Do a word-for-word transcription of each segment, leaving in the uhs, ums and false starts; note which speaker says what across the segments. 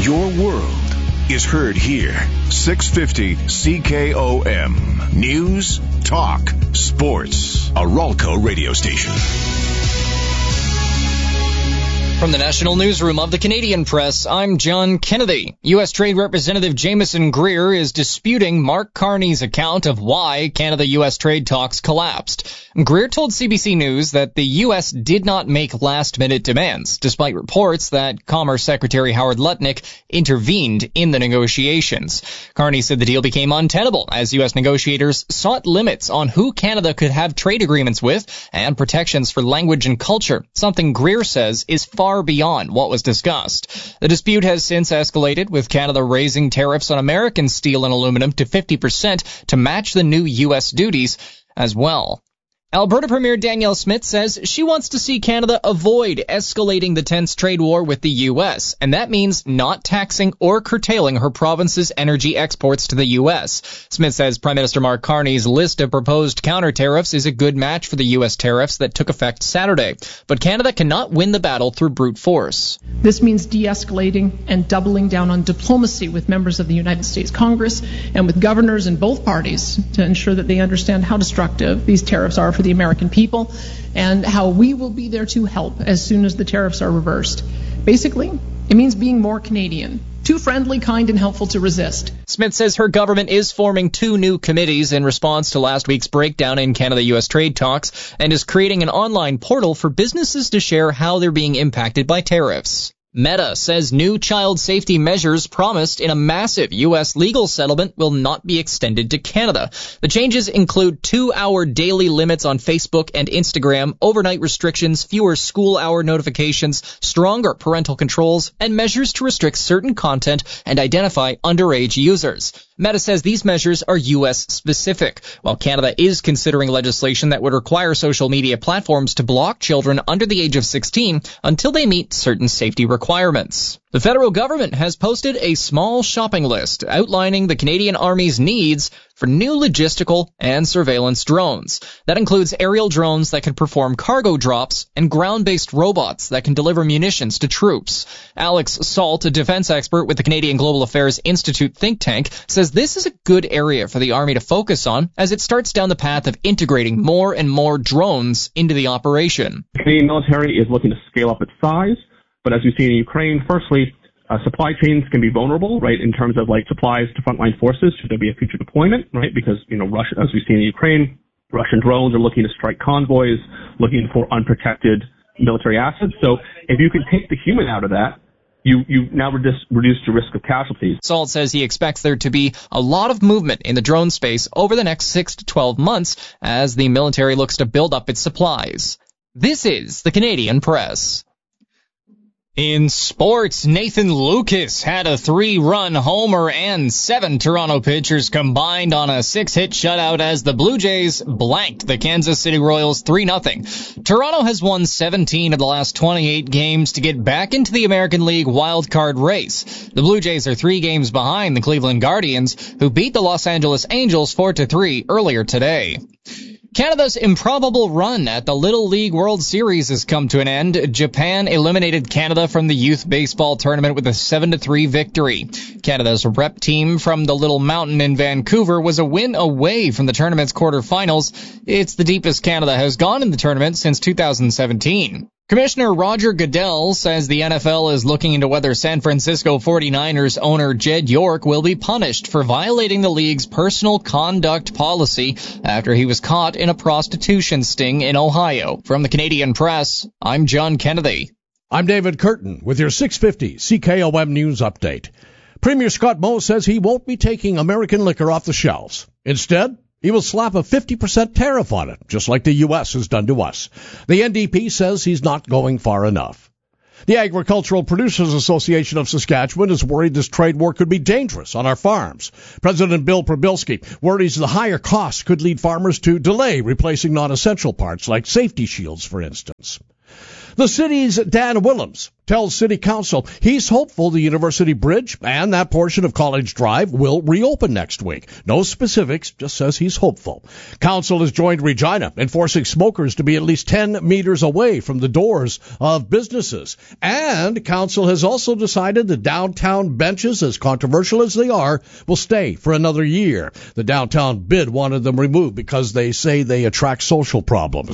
Speaker 1: Your world is heard here. six fifty C K O M. News, talk, sports. A Ralco radio station.
Speaker 2: From the National Newsroom of the Canadian Press, I'm John Kennedy. U S. Trade Representative Jameson Greer is disputing Mark Carney's account of why Canada-U S trade talks collapsed. Greer told C B C News that the U S did not make last-minute demands, despite reports that Commerce Secretary Howard Lutnick intervened in the negotiations. Carney said the deal became untenable as U S negotiators sought limits on who Canada could have trade agreements with and protections for language and culture, something Greer says is far beyond what was discussed. The dispute has since escalated, with Canada raising tariffs on American steel and aluminum to fifty percent to match the new U S duties as well. Alberta Premier Danielle Smith says she wants to see Canada avoid escalating the tense trade war with the U S, and that means not taxing or curtailing her province's energy exports to the U S. Smith says Prime Minister Mark Carney's list of proposed counter tariffs is a good match for the U S tariffs that took effect Saturday, but Canada cannot win the battle through brute force.
Speaker 3: This means de-escalating and doubling down on diplomacy with members of the United States Congress and with governors in both parties to ensure that they understand how destructive these tariffs are for the American people and how we will be there to help as soon as the tariffs are reversed. Basically, it means being more Canadian. Too friendly, kind, and helpful to resist.
Speaker 2: Smith says her government is forming two new committees in response to last week's breakdown in Canada-U S trade talks and is creating an online portal for businesses to share how they're being impacted by tariffs. Meta says new child safety measures promised in a massive U S legal settlement will not be extended to Canada. The changes include two-hour daily limits on Facebook and Instagram, overnight restrictions, fewer school-hour notifications, stronger parental controls, and measures to restrict certain content and identify underage users. Meta says these measures are U S-specific, while Canada is considering legislation that would require social media platforms to block children under the age of sixteen until they meet certain safety requirements. The federal government has posted a small shopping list outlining the Canadian Army's needs for new logistical and surveillance drones. That includes aerial drones that can perform cargo drops and ground-based robots that can deliver munitions to troops. Alex Salt, a defense expert with the Canadian Global Affairs Institute think tank, says this is a good area for the Army to focus on as it starts down the path of integrating more and more drones into the operation.
Speaker 4: The Canadian military is looking to scale up its size. But as we see in Ukraine, firstly, uh, supply chains can be vulnerable, right, in terms of like supplies to frontline forces should there be a future deployment, right? Because, you know, Russia, as we see in Ukraine, Russian drones are looking to strike convoys, looking for unprotected military assets. So if you can take the human out of that, you, you now reduce, reduce the risk of casualties.
Speaker 2: Salt says he expects there to be a lot of movement in the drone space over the next six to twelve months as the military looks to build up its supplies. This is the Canadian Press. In sports, Nathan Lucas had a three-run homer and seven Toronto pitchers combined on a six-hit shutout as the Blue Jays blanked the Kansas City Royals three nothing. Toronto has won seventeen of the last twenty-eight games to get back into the American League wildcard race. The Blue Jays are three games behind the Cleveland Guardians, who beat the Los Angeles Angels four to three earlier today. Canada's improbable run at the Little League World Series has come to an end. Japan eliminated Canada from the youth baseball tournament with a seven to three victory. Canada's rep team from the Little Mountain in Vancouver was a win away from the tournament's quarterfinals. It's the deepest Canada has gone in the tournament since two thousand seventeen. Commissioner Roger Goodell says the N F L is looking into whether San Francisco forty-niners owner Jed York will be punished for violating the league's personal conduct policy after he was caught in a prostitution sting in Ohio. From the Canadian Press, I'm John Kennedy.
Speaker 5: I'm David Curtin with your six fifty C K O M News Update. Premier Scott Moe says he won't be taking American liquor off the shelves. Instead, he will slap a fifty percent tariff on it, just like the U S has done to us. The N D P says he's not going far enough. The Agricultural Producers Association of Saskatchewan is worried this trade war could be dangerous on our farms. President Bill Probilski worries the higher costs could lead farmers to delay replacing non-essential parts like safety shields, for instance. The city's Dan Willems tells City Council he's hopeful the University Bridge and that portion of College Drive will reopen next week. No specifics, just says he's hopeful. Council has joined Regina in forcing smokers to be at least ten meters away from the doors of businesses. And Council has also decided the downtown benches, as controversial as they are, will stay for another year. The downtown bid wanted them removed because they say they attract social problems.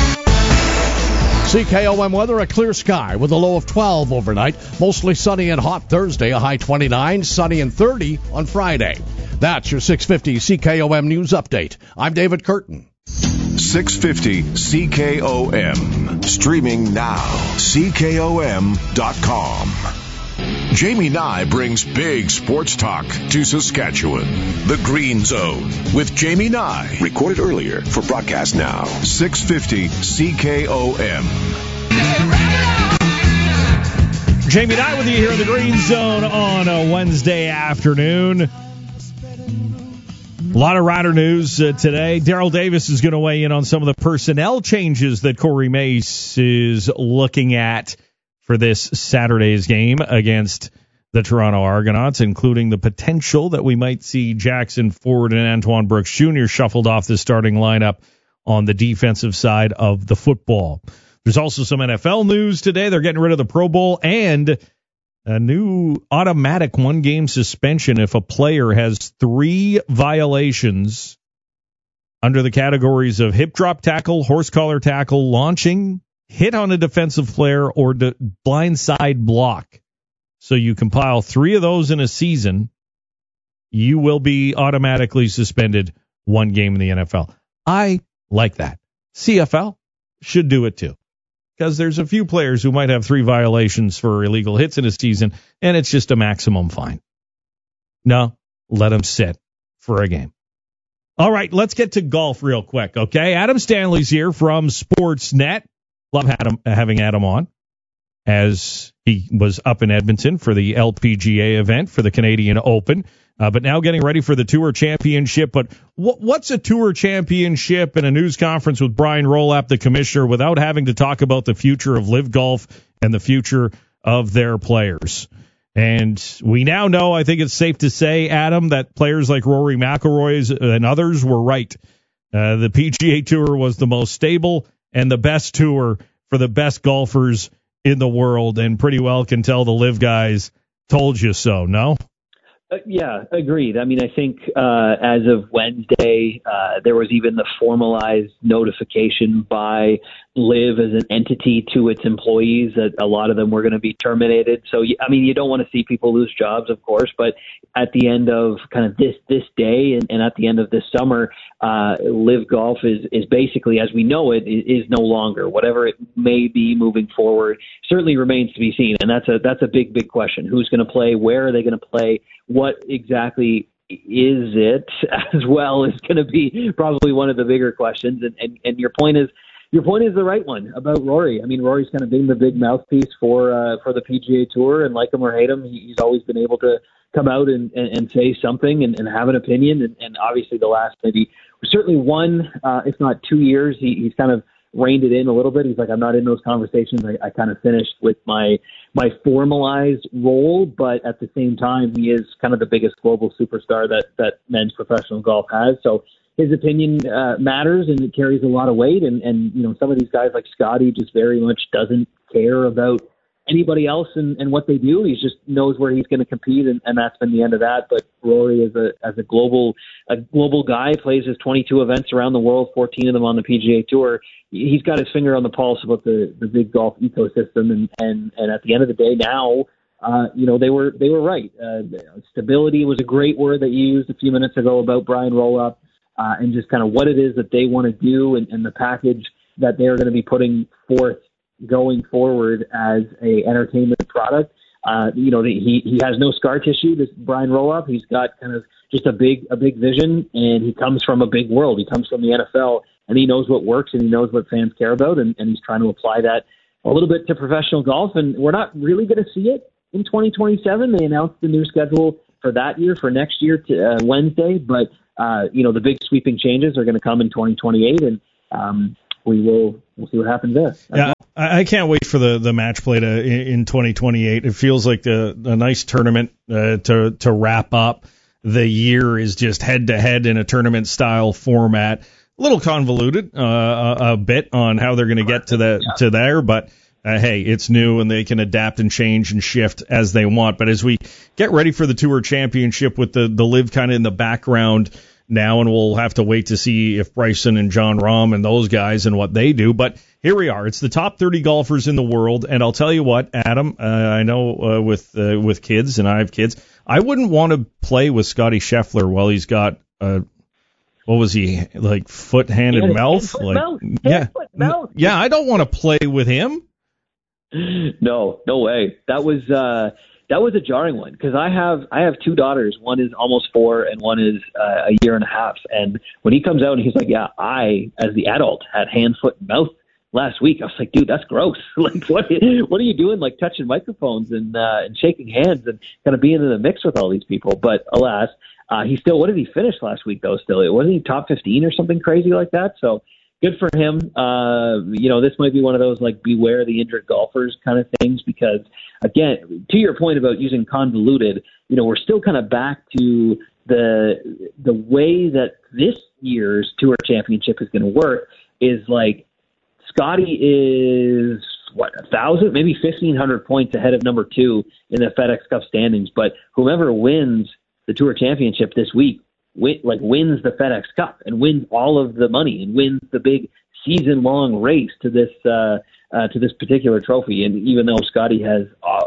Speaker 5: C K O M weather, a clear sky with a low of twelve overnight. Mostly sunny and hot Thursday, a high twenty-nine, sunny and thirty on Friday. That's your six fifty C K O M News Update. I'm David Curtin.
Speaker 1: six fifty C K O M. Streaming now. C K O M dot com. Jamie Nye brings big sports talk to Saskatchewan. The Green Zone with Jamie Nye. Recorded earlier for broadcast now. six fifty C K O M.
Speaker 6: Jamie Nye with you here in the Green Zone on a Wednesday afternoon. A lot of Rider news uh, today. Daryl Davis is going to weigh in on some of the personnel changes that Corey Mace is looking at for this Saturday's game against the Toronto Argonauts, including the potential that we might see Jackson Ford and Antoine Brooks Junior shuffled off the starting lineup on the defensive side of the football. There's also some N F L news today. They're getting rid of the Pro Bowl and a new automatic one-game suspension if a player has three violations under the categories of hip drop tackle, horse collar tackle, launching, hit on a defensive player, or the blindside block. So you compile three of those in a season, you will be automatically suspended one game in the N F L. I like that. C F L should do it too, because there's a few players who might have three violations for illegal hits in a season, and it's just a maximum fine. No, let them sit for a game. All right, let's get to golf real quick, okay? Adam Stanley's here from Sportsnet. Love Adam, having Adam on, as he was up in Edmonton for the L P G A event for the Canadian Open, uh, but now getting ready for the Tour Championship. But w- what's a Tour Championship and a news conference with Brian Rolapp, the commissioner, without having to talk about the future of Live Golf and the future of their players? And we now know, I think it's safe to say, Adam, that players like Rory McIlroy and others were right. Uh, the P G A Tour was the most stable and the best tour for the best golfers in the world, and pretty well can tell the Live guys told you so, no?
Speaker 7: Uh, yeah, agreed. I mean, I think uh, as of Wednesday, uh, there was even the formalized notification by Live as an entity to its employees that a lot of them were going to be terminated. So, I mean, you don't want to see people lose jobs, of course, but at the end of kind of this this day and, and at the end of this summer, uh, Live Golf is, is basically, as we know it, is no longer. Whatever it may be moving forward certainly remains to be seen. And that's a that's a big, big question. Who's going to play? Where are they going to play? What exactly is it, as well, is going to be probably one of the bigger questions. And, and, and your point is your point is the right one about Rory. I mean, Rory's kind of been the big mouthpiece for uh, for the P G A Tour, and like him or hate him, he's always been able to come out and, and, and say something and, and have an opinion. And, and obviously the last maybe certainly one, uh, if not two years, he, he's kind of reined it in a little bit. He's like, I'm not in those conversations. I, I kind of finished with my my formalized role, but at the same time, he is kind of the biggest global superstar that, that men's professional golf has. So his opinion uh, matters, and it carries a lot of weight. And, and, you know, some of these guys like Scotty just very much doesn't care about anybody else and, and what they do. He just knows where he's going to compete, and, and that's been the end of that. But Rory, as a as a global a global guy, plays his twenty-two events around the world, fourteen of them on the P G A Tour. He's got his finger on the pulse about the, the big golf ecosystem, and, and, and at the end of the day, now, uh, you know, they were they were right. Uh, stability was a great word that you used a few minutes ago about Brian Rolapp, uh, and just kind of what it is that they want to do, and, and the package that they're going to be putting forth going forward as a entertainment product. Uh, you know, he he has no scar tissue, this Brian Rolapp. He's got kind of just a big a big vision, and he comes from a big world. He comes from the N F L, and he knows what works, and he knows what fans care about, and, and he's trying to apply that a little bit to professional golf. And we're not really going to see it in twenty twenty-seven. They announced the new schedule for that year, for next year, to uh, Wednesday. But, uh, you know, the big sweeping changes are going to come in twenty twenty-eight. And, um, we will we'll see what happens there.
Speaker 6: Yeah, I, I can't wait for the, the match play to in, in twenty twenty-eight. It feels like a, a nice tournament uh, to to wrap up the year is just head to head in a tournament style format. A little convoluted uh, a, a bit on how they're going to get to the yeah. to there, but uh, hey, it's new and they can adapt and change and shift as they want. But as we get ready for the Tour Championship with the the Live kind of in the background now, and we'll have to wait to see if Bryson and Jon Rahm and those guys and what they do. But here we are. It's the top thirty golfers in the world, and I'll tell you what, Adam, uh, I know uh, with uh, with kids, and I have kids, I wouldn't want to play with Scotty Scheffler while he's got uh, what was he, like foot, hand, and mouth?
Speaker 7: Hand,
Speaker 6: like,
Speaker 7: mouth.
Speaker 6: Yeah,
Speaker 7: hand, foot, mouth.
Speaker 6: Yeah, I don't want to play with him.
Speaker 7: No, no way. That was uh, that was a jarring one because I have I have two daughters. One is almost four, and one is uh, a year and a half. And when he comes out and he's like, "Yeah, I, as the adult, had hand, foot, and mouth last week," I was like, "Dude, that's gross. Like, what what are you doing? Like touching microphones and uh, and shaking hands and kind of being in the mix with all these people?" But alas, uh, he still. What did he finish last week though? Still, it wasn't he top fifteen or something crazy like that. So. Good for him. Uh, you know, this might be one of those like beware the injured golfers kind of things because, again, to your point about using convoluted, you know, we're still kind of back to the the way that this year's Tour Championship is going to work is like Scotty is, what, a thousand, maybe fifteen hundred points ahead of number two in the FedEx Cup standings. But whoever wins the Tour Championship this week, Win, like wins the FedEx Cup and wins all of the money and wins the big season-long race to this uh, uh, to this particular trophy. And even though Scotty has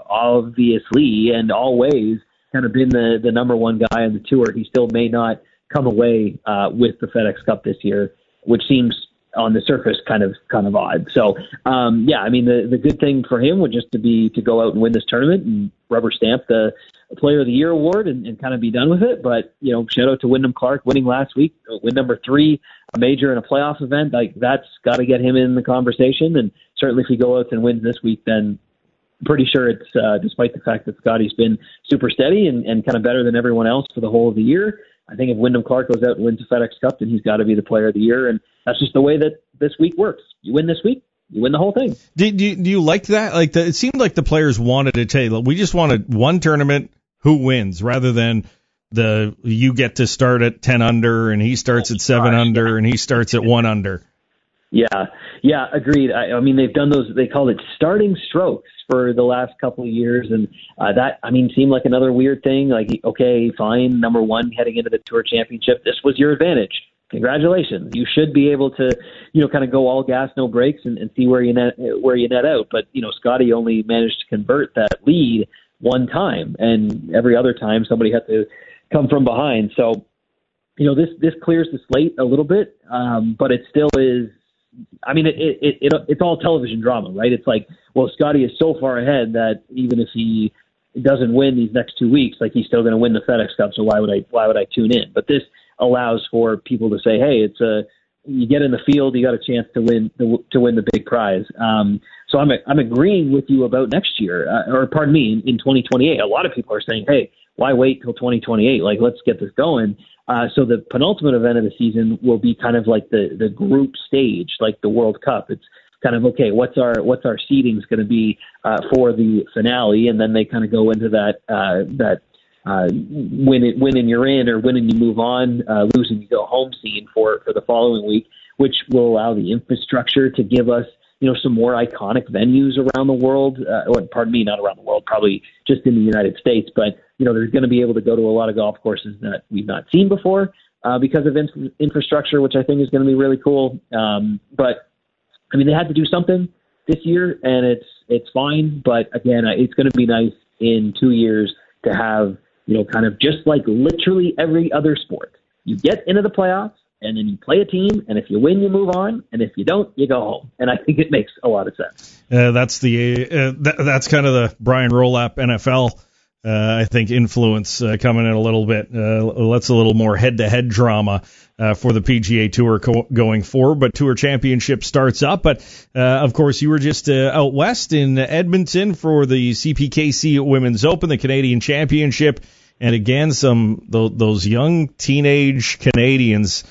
Speaker 7: obviously and always kind of been the, the number one guy on the tour, he still may not come away uh, with the FedEx Cup this year, which seems on the surface kind of kind of odd. So um, yeah, I mean the the good thing for him would just to be to go out and win this tournament and rubber stamp the Player of the Year award and, and kind of be done with it. But, you know, shout out to Wyndham Clark winning last week, win number three, a major and a playoff event. Like that's got to get him in the conversation. And certainly if he goes out and wins this week, then I'm pretty sure it's, uh, despite the fact that Scotty's been super steady and, and kind of better than everyone else for the whole of the year. I think if Wyndham Clark goes out and wins the FedEx Cup, then he's got to be the Player of the Year. And that's just the way that this week works. You win this week, you win the whole thing.
Speaker 6: Do, do, do you like that? Like the, it seemed like the players wanted to tell you, we just wanted one tournament, who wins, rather than the you get to start at ten under and he starts at seven under and he starts at one under.
Speaker 7: Yeah, yeah, agreed. I, I mean, they've done those. They call it starting strokes for the last couple of years, and uh, that I mean seemed like another weird thing. Like, okay, fine, number one heading into the Tour Championship, this was your advantage. Congratulations. You should be able to, you know, kind of go all gas, no brakes, and, and see where you net where you net out. But you know, Scotty only managed to convert that lead one time, and every other time somebody had to come from behind. So, you know, this this clears the slate a little bit, um, but it still is. I mean, it, it it it's all television drama, right? It's like, well, Scotty is so far ahead that even if he doesn't win these next two weeks, like he's still going to win the FedEx Cup. So why would I why would I tune in? But this allows for people to say, hey, it's a you get in the field, you got a chance to win to, to win the big prize. Um, so I'm I'm agreeing with you about next year, uh, or pardon me, in, in twenty twenty-eight. A lot of people are saying, hey, why wait till twenty twenty-eight? Like, let's get this going. Uh, so the penultimate event of the season will be kind of like the, the group stage, like the World Cup. It's kind of, okay, what's our what's our seedings going to be uh, for the finale, and then they kind of go into that uh, that uh, win it, winning you're in, or winning you move on, uh, losing you go home scene for for the following week, which will allow the infrastructure to give us, you know, some more iconic venues around the world. Uh, or, pardon me, not around the world, probably just in the United States. But, you know, they're going to be able to go to a lot of golf courses that we've not seen before uh, because of in- infrastructure, which I think is going to be really cool. Um, but, I mean, they had to do something this year, and it's it's fine. But, again, it's going to be nice in two years to have, you know, kind of just like literally every other sport. You get into the playoffs, and then you play a team, and if you win, you move on, and if you don't, you go home. And I think it makes a lot of sense.
Speaker 6: Uh, that's the uh, th- that's kind of the Brian Rolap N F L, uh, I think, influence uh, coming in a little bit. Uh, let's a little more head-to-head drama uh, for the P G A Tour co- going forward. But Tour Championship starts up. But, uh, of course, you were just uh, out west in Edmonton for the C P K C Women's Open, the Canadian Championship. And, again, some th- those young teenage Canadians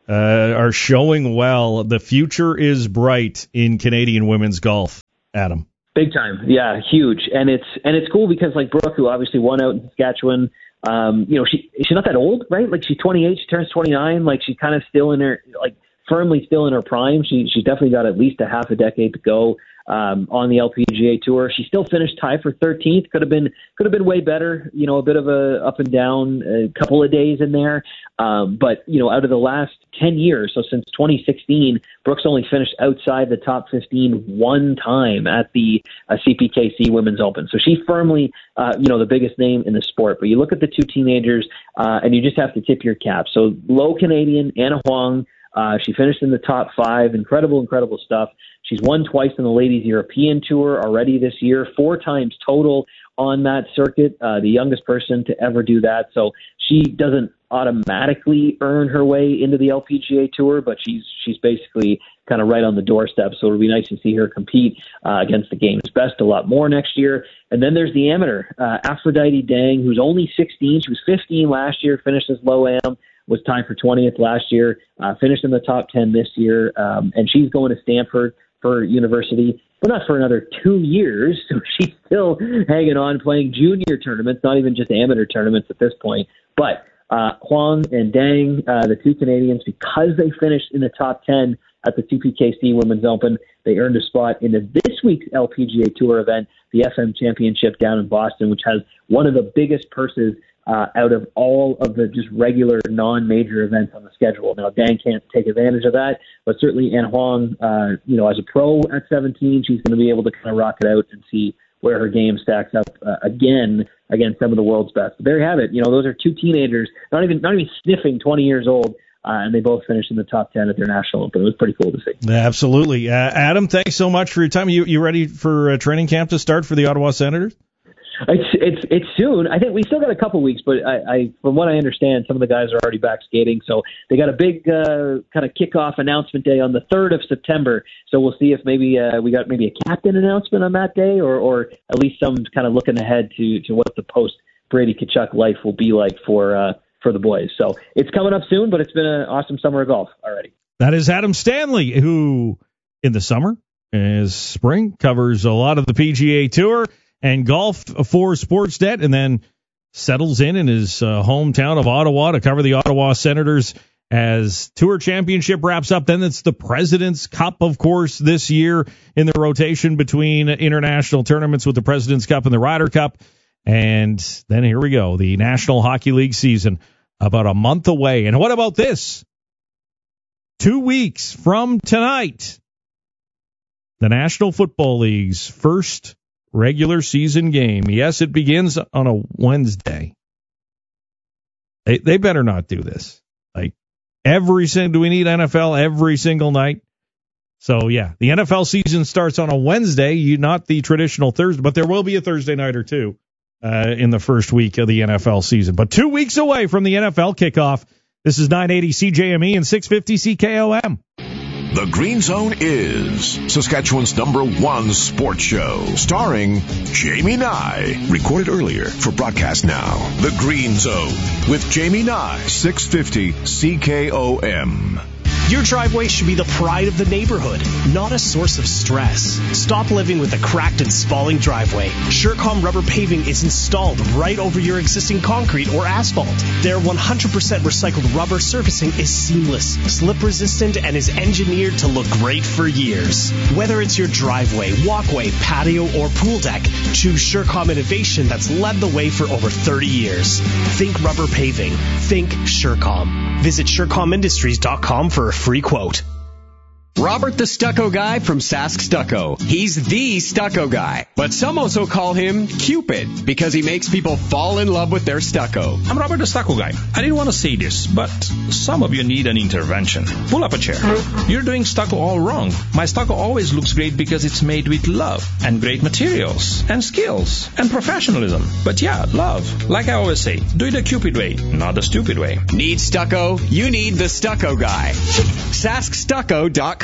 Speaker 6: uh, are showing well. The future is bright in Canadian women's golf, Adam.
Speaker 7: Big time. Yeah, huge. And it's and it's cool because, like, Brooke, who obviously won out in Saskatchewan, um, you know, she she's not that old, right? Like, she's twenty-eight, she turns twenty-nine. Like, she's kind of still in her, like, firmly still in her prime. She She's definitely got at least a half a decade to go um, on the L P G A Tour. She still finished tied for thirteenth. Could have been could have been way better. You know, a bit of a up and down a couple of days in there. Um, but, you know, out of the last ten years, so since twenty sixteen, Brooks only finished outside the top fifteen one time at the uh, C P K C Women's Open. So she's firmly, uh, you know, the biggest name in the sport. But you look at the two teenagers, uh, and you just have to tip your cap. So low Canadian, Anna Huang, uh, she finished in the top five. Incredible, incredible stuff. She's won twice in the Ladies European Tour already this year, four times total on that circuit, uh, the youngest person to ever do that. So she doesn't automatically earn her way into the L P G A Tour, but she's she's basically kind of right on the doorstep. So it'll be nice to see her compete uh, against the game's best a lot more next year. And then there's the amateur, uh, Aphrodite Dang, who's only sixteen. She was fifteen last year, finished as low am, was tied for twentieth last year, uh, finished in the top ten this year, um, and she's going to Stanford for university, but not for another two years. So she's still hanging on, playing junior tournaments, not even just amateur tournaments at this point. But uh, Huang and Dang, uh, the two Canadians, because they finished in the top ten at the C P K C Women's Open, they earned a spot in this week's L P G A Tour event, the F M Championship down in Boston, which has one of the biggest purses Uh, out of all of the just regular non-major events on the schedule. Now, Dan can't take advantage of that, but certainly Anna Huang, uh, you know, as a pro at seventeen, she's going to be able to kind of rock it out and see where her game stacks up uh, again against some of the world's best. But there you have it. You know, those are two teenagers, not even not even sniffing twenty years old, uh, and they both finished in the top ten at their national open. It was pretty cool to see.
Speaker 6: Absolutely. Uh, Adam, thanks so much for your time. You you ready for uh, training camp to start for the Ottawa Senators?
Speaker 7: It's it's it's soon. I think we still got a couple weeks, but I, I from what I understand, some of the guys are already back skating. So they got a big uh, kind of kickoff announcement day on the third of September. So we'll see if maybe uh, we got maybe a captain announcement on that day, or or at least some kind of looking ahead to, to what the post Brady Tkachuk life will be like for uh, for the boys. So it's coming up soon, but it's been an awesome summer of golf already.
Speaker 6: That is Adam Stanley, who in the summer, as spring, covers a lot of the P G A Tour and golf for Sportsnet, and then settles in in his uh, hometown of Ottawa to cover the Ottawa Senators as Tour Championship wraps up. Then it's the President's Cup, of course, this year in the rotation between international tournaments with the President's Cup and the Ryder Cup. And then here we go, the National Hockey League season about a month away. And what about this? Two weeks from tonight, the National Football League's first regular season game. Yes, it begins on a Wednesday. They they better not do this. Like every single, do we need N F L every single night? So yeah, the N F L season starts on a Wednesday, you not the traditional Thursday, but there will be a Thursday nighter too uh, in the first week of the N F L season. But two weeks away from the N F L kickoff. This is nine eighty C J M E and six fifty C K O M.
Speaker 1: The Green Zone is Saskatchewan's number one sports show, starring Jamie Nye. Recorded earlier for broadcast now. The Green Zone with Jamie Nye, six fifty C K O M.
Speaker 8: Your driveway should be the pride of the neighborhood, not a source of stress. Stop living with a cracked and spalling driveway. Surecom rubber paving is installed right over your existing concrete or asphalt. Their one hundred percent recycled rubber surfacing is seamless, slip resistant, and is engineered to look great for years. Whether it's your driveway, walkway, patio, or pool deck, choose Surecom innovation that's led the way for over thirty years. Think rubber paving. Think Surecom. Visit Surecom Industries dot com for a free quote.
Speaker 9: Robert the Stucco Guy from Sask Stucco. He's the stucco guy, but some also call him Cupid because he makes people fall in love with their stucco.
Speaker 10: I'm Robert the Stucco Guy. I didn't want to say this, but some of you need an intervention. Pull up a chair. You're doing stucco all wrong. My stucco always looks great because it's made with love and great materials and skills and professionalism. But yeah, love. Like I always say, do it the Cupid way, not the stupid way.
Speaker 9: Need stucco? You need the Stucco Guy. Sask Stucco dot com.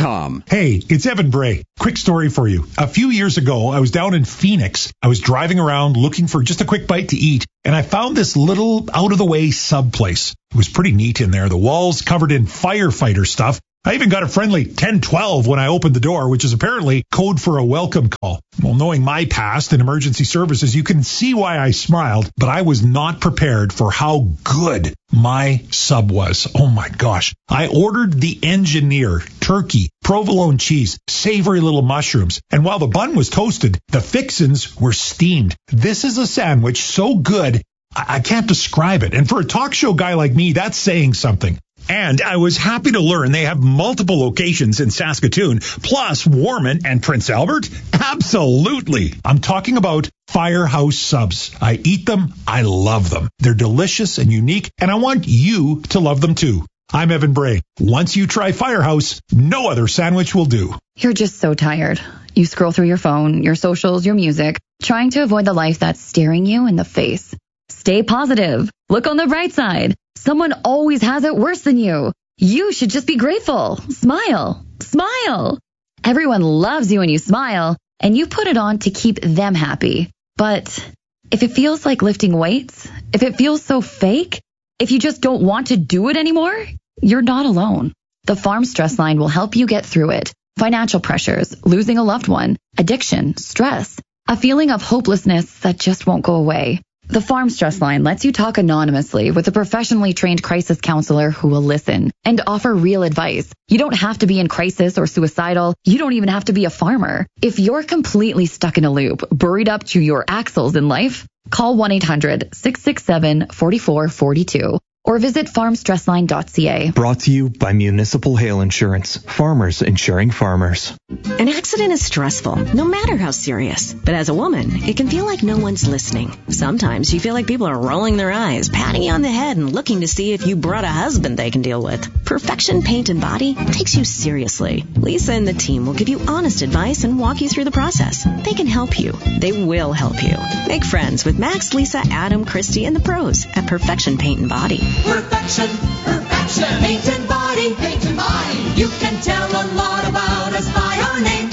Speaker 9: com.
Speaker 11: Hey, it's Evan Bray. Quick story for you. A few years ago, I was down in Phoenix. I was driving around looking for just a quick bite to eat, and I found this little out-of-the-way sub place. It was pretty neat in there. The walls covered in firefighter stuff. I even got a friendly ten twelve when I opened the door, which is apparently code for a welcome call. Well, knowing my past in emergency services, you can see why I smiled, but I was not prepared for how good my sub was. Oh my gosh. I ordered the engineer, turkey, provolone cheese, savory little mushrooms, and while the bun was toasted, the fixins were steamed. This is a sandwich so good, I, I can't describe it. And for a talk show guy like me, that's saying something. And I was happy to learn they have multiple locations in Saskatoon, plus Warman and Prince Albert. Absolutely. I'm talking about Firehouse Subs. I eat them. I love them. They're delicious and unique, and I want you to love them too. I'm Evan Bray. Once you try Firehouse, no other sandwich will do.
Speaker 12: You're just so tired. You scroll through your phone, your socials, your music, trying to avoid the life that's staring you in the face. Stay positive. Look on the bright side. Someone always has it worse than you. You should just be grateful. Smile. Smile. Everyone loves you when you smile, and you put it on to keep them happy. But if it feels like lifting weights, if it feels so fake, if you just don't want to do it anymore, you're not alone. The Farm Stress Line will help you get through it. Financial pressures, losing a loved one, addiction, stress, a feeling of hopelessness that just won't go away. The Farm Stress Line lets you talk anonymously with a professionally trained crisis counselor who will listen and offer real advice. You don't have to be in crisis or suicidal. You don't even have to be a farmer. If you're completely stuck in a loop, buried up to your axles in life, call one eight hundred, six six seven, four four four two or visit farm stress line dot c a.
Speaker 13: Brought to you by Municipal Hail Insurance. Farmers insuring farmers.
Speaker 14: An accident is stressful, no matter how serious. But as a woman, it can feel like no one's listening. Sometimes you feel like people are rolling their eyes, patting you on the head, and looking to see if you brought a husband they can deal with. Perfection Paint and Body takes you seriously. Lisa and the team will give you honest advice and walk you through the process. They can help you. They will help you. Make friends with Max, Lisa, Adam, Christy, and the pros at Perfection Paint and Body.
Speaker 15: Perfection, perfection, paint and body, paint and body. You can tell a lot about us by our name.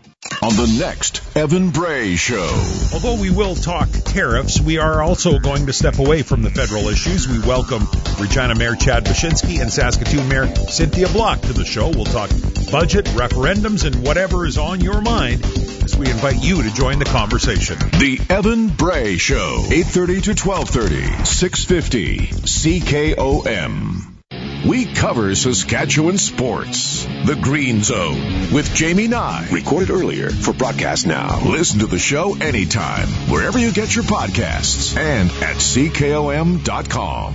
Speaker 1: On the next Evan Bray Show.
Speaker 16: Although we will talk tariffs, we are also going to step away from the federal issues. We welcome Regina Mayor Chad Wyszynski and Saskatoon Mayor Cynthia Block to the show. We'll talk budget, referendums, and whatever is on your mind as we invite you to join the conversation.
Speaker 1: The Evan Bray Show, eight thirty to twelve thirty, six fifty C K O M. We cover Saskatchewan sports. The Green Zone with Jamie Nye. Recorded earlier for broadcast now. Listen to the show anytime, wherever you get your podcasts, and at C K O M dot com.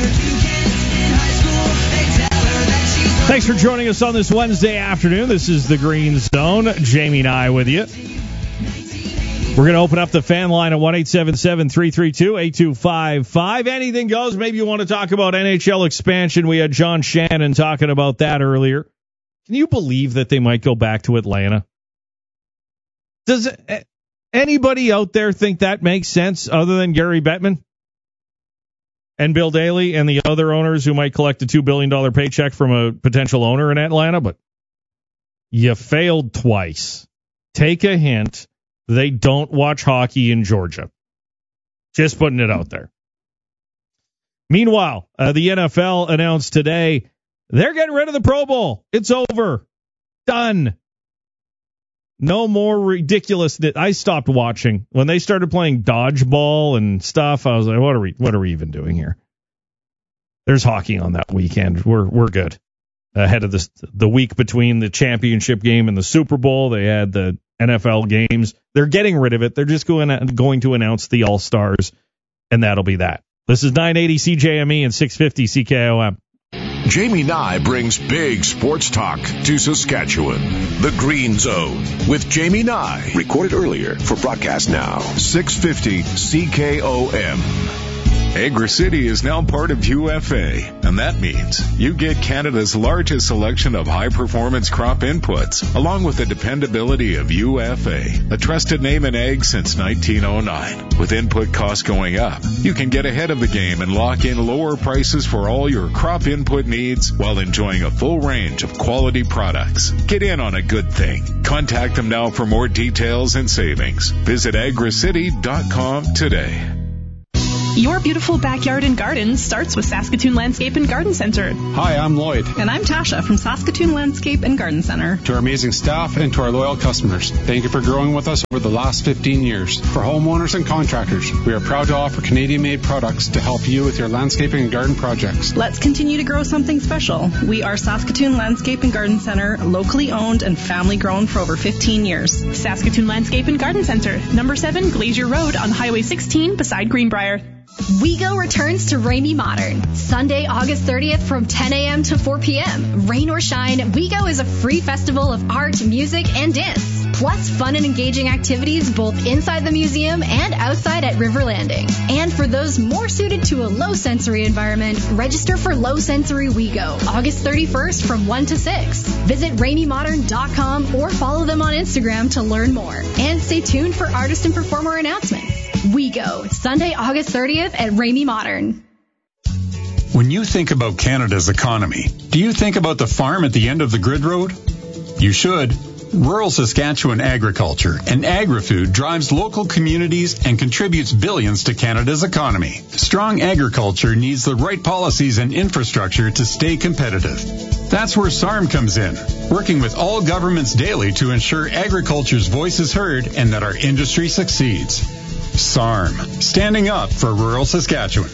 Speaker 6: Thanks for joining us on this Wednesday afternoon. This is The Green Zone. Jamie Nye with you. We're going to open up the fan line at one eight seven seven, three three two, eight two five five. Anything goes. Maybe you want to talk about N H L expansion. We had John Shannon talking about that earlier. Can you believe that they might go back to Atlanta? Does anybody out there think that makes sense other than Gary Bettman and Bill Daly and the other owners who might collect a two billion dollars paycheck from a potential owner in Atlanta? But you failed twice. Take a hint. They don't watch hockey in Georgia. Just putting it out there. Meanwhile, uh, the N F L announced today they're getting rid of the Pro Bowl. It's over. Done. No more ridiculous. I stopped watching. When they started playing dodgeball and stuff, I was like, what are we what are we even doing here? There's hockey on that weekend. We're we're good. Ahead of this, the week between the championship game and the Super Bowl, they had the N F L games. They're getting rid of it. They're just going to, going to announce the All-Stars, and that'll be that. This is nine eighty C J M E and six fifty C K O M.
Speaker 1: Jamie Nye brings big sports talk to Saskatchewan. The Green Zone with Jamie Nye. Recorded earlier for broadcast now. six fifty C K O M.
Speaker 17: AgriCity is now part of U F A, and that means you get Canada's largest selection of high-performance crop inputs, along with the dependability of U F A, a trusted name in ag since nineteen oh nine. With input costs going up, you can get ahead of the game and lock in lower prices for all your crop input needs while enjoying a full range of quality products. Get in on a good thing. Contact them now for more details and savings. Visit agri city dot com today.
Speaker 18: Your beautiful backyard and garden starts with Saskatoon Landscape and Garden Center.
Speaker 19: Hi, I'm Lloyd.
Speaker 18: And I'm Tasha from Saskatoon Landscape and Garden Center.
Speaker 19: To our amazing staff and to our loyal customers, thank you for growing with us over the last fifteen years. For homeowners and contractors, we are proud to offer Canadian-made products to help you with your landscaping and garden projects.
Speaker 18: Let's continue to grow something special. We are Saskatoon Landscape and Garden Center, locally owned and family grown for over fifteen years. Saskatoon Landscape and Garden Center, number seven Glacier Road on Highway sixteen beside Greenbrier.
Speaker 20: WeGo returns to Ramey Modern, Sunday, August thirtieth from ten a.m. to four p.m. Rain or shine, WeGo is a free festival of art, music, and dance. Plus fun and engaging activities both inside the museum and outside at River Landing. And for those more suited to a low-sensory environment, register for Low Sensory WeGo, August thirty-first from one to six. Visit ramey modern dot com or follow them on Instagram to learn more. And stay tuned for artist and performer announcements. WeGo, Sunday, August thirtieth at Ramey Modern.
Speaker 21: When you think about Canada's economy, do you think about the farm at the end of the grid road? You should. Rural Saskatchewan agriculture and agri-food drives local communities and contributes billions to Canada's economy. Strong agriculture needs the right policies and infrastructure to stay competitive. That's where S A R M comes in, working with all governments daily to ensure agriculture's voice is heard and that our industry succeeds. S A R M, standing up for rural Saskatchewan.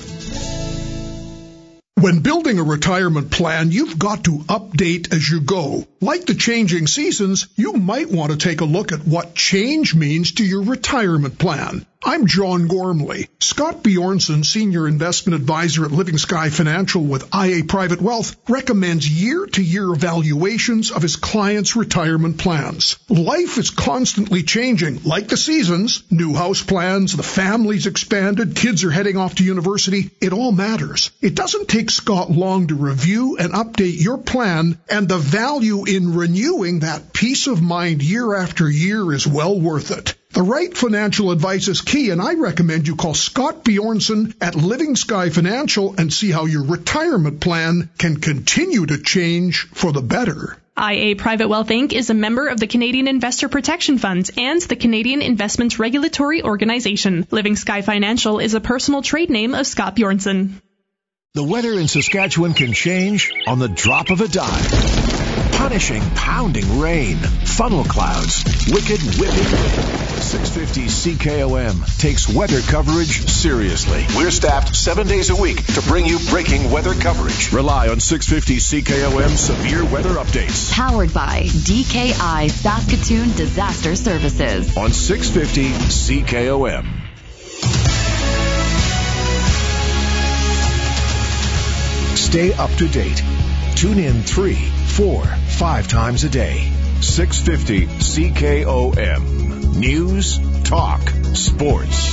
Speaker 22: When building a retirement plan, you've got to update as you go. Like the changing seasons, you might want to take a look at what change means to your retirement plan. I'm John Gormley. Scott Bjornson, Senior Investment Advisor at Living Sky Financial with I A Private Wealth, recommends year-to-year evaluations of his clients' retirement plans. Life is constantly changing, like the seasons. New house plans, the family's expanded, kids are heading off to university. It all matters. It doesn't take Scott long to review and update your plan, and the value in renewing that peace of mind year after year is well worth it. The right financial advice is key, and I recommend you call Scott Bjornson at Living Sky Financial and see how your retirement plan can continue to change for the better.
Speaker 18: I A Private Wealth Incorporated is a member of the Canadian Investor Protection Fund and the Canadian Investments Regulatory Organization. Living Sky Financial is a personal trade name of Scott Bjornson.
Speaker 1: The weather in Saskatchewan can change on the drop of a dime. Punishing, pounding rain, funnel clouds, wicked whipping wind. six fifty C K O M takes weather coverage seriously. We're staffed seven days a week to bring you breaking weather coverage. Rely on six fifty C K O M severe weather updates.
Speaker 12: Powered by D K I Saskatoon Disaster Services.
Speaker 1: On six fifty C K O M. Stay up to date. Tune in three, four, five times a day. six fifty C K O M. News, talk, sports.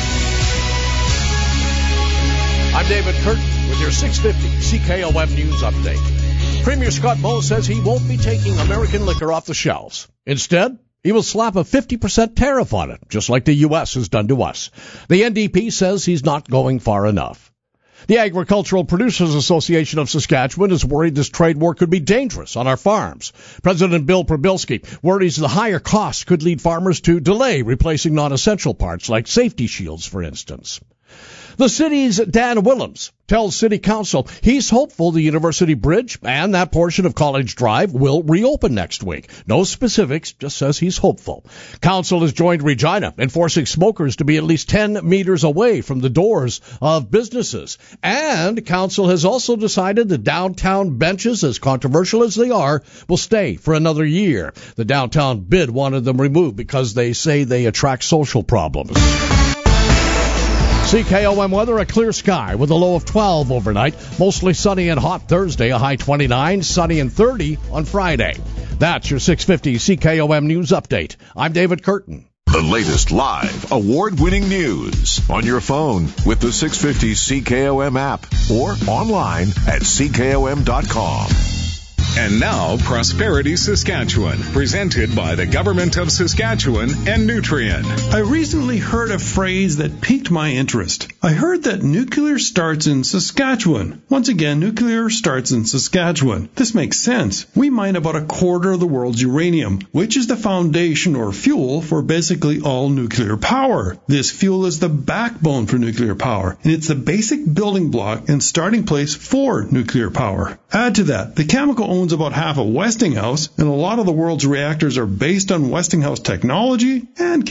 Speaker 5: I'm David Curtin with your six fifty C K O M News Update. Premier Scott Moe says he won't be taking American liquor off the shelves. Instead, he will slap a fifty percent tariff on it, just like the U S has done to us. The N D P says he's not going far enough. The Agricultural Producers Association of Saskatchewan is worried this trade war could be dangerous on our farms. President Bill Probilski worries the higher costs could lead farmers to delay replacing non-essential parts like safety shields, for instance. The city's Dan Willems tells City Council he's hopeful the University Bridge and that portion of College Drive will reopen next week. No specifics, just says he's hopeful. Council has joined Regina in forcing smokers to be at least ten meters away from the doors of businesses. And Council has also decided the downtown benches, as controversial as they are, will stay for another year. The downtown bid wanted them removed because they say they attract social problems. C K O M weather, a clear sky with a low of twelve overnight. Mostly sunny and hot Thursday, a high twenty-nine, sunny and thirty on Friday. That's your six fifty C K O M News Update. I'm David Curtin.
Speaker 1: The latest live, award-winning news on your phone with the six fifty C K O M app or online at C K O M dot com.
Speaker 17: And now, Prosperity Saskatchewan, presented by the Government of Saskatchewan and Nutrien.
Speaker 3: I recently heard a phrase that piqued my interest. I heard that nuclear starts in Saskatchewan. Once again, nuclear starts in Saskatchewan. This makes sense. We mine about a quarter of the world's uranium, which is the foundation or fuel for basically all nuclear power. This fuel is the backbone for nuclear power, and it's the basic building block and starting place for nuclear power. Add to that, the Cameco owns about half of Westinghouse, and a lot of the world's reactors are based on Westinghouse technology and